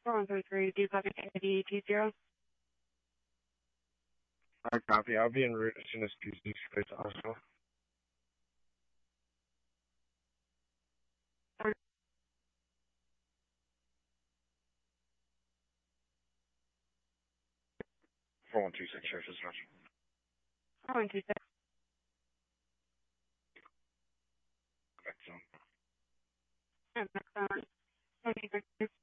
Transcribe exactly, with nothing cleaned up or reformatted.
four one three three, do you copy I D T zero? I copy. I'll be en route as soon as P C gets to hospital. four one two six, Sheriff Dispatch. four one two six. Back zone. Yeah, next on.